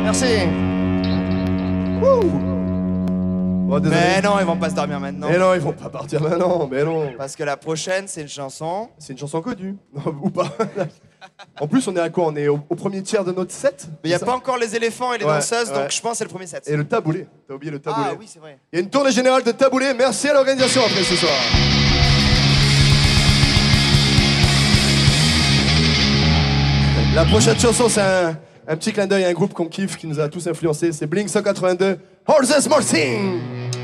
Merci. Bon, désolé. Mais non, ils vont pas se dormir maintenant. Mais non, ils vont pas partir maintenant, mais non. Parce que la prochaine, c'est une chanson. C'est une chanson connue, non, ou pas. En plus, on est à quoi? On est au premier tiers de notre set. Mais il n'y a pas encore les éléphants et les Ouais, danseuses, ouais. donc je pense que c'est le premier set. Et le taboulé. T'as oublié le taboulé. Ah oui, c'est vrai. Il y a une tournée générale de taboulé. Merci à l'organisation après ce soir. La prochaine chanson, c'est un petit clin d'œil à un groupe qu'on kiffe, qui nous a tous influencés. C'est Blink 182, All the Small Thing.